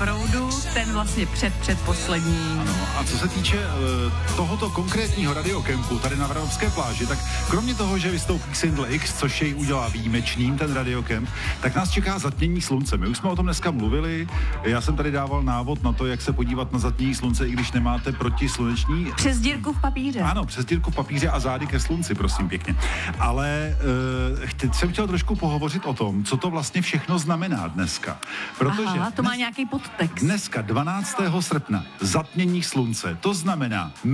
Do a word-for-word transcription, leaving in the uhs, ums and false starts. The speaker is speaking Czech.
proudu, ten vlastně před předposlední. Ano, a co se týče uh, tohoto konkrétního radiokempu tady na Vranovské pláži, tak kromě toho, že vystoupí Single X, což jej udělá výjimečným, ten radiokemp, tak nás čeká zatmění slunce. My už jsme o tom dneska mluvili, já jsem tady dával návod na to, jak se podívat na zatmění slunce, i když nemáte protisluneční... Přes dírku v papíře. Ano, přes dírku v papíře a zády ke slunci, prosím pěkně. Ale uh, teď jsem chtěl trošku pohovořit o tom, co to vlastně všechno znamená dneska. Protože Aha, to dnes, má nějaký podtext. Dneska dvanáctého srpna zatmění slunce, to znamená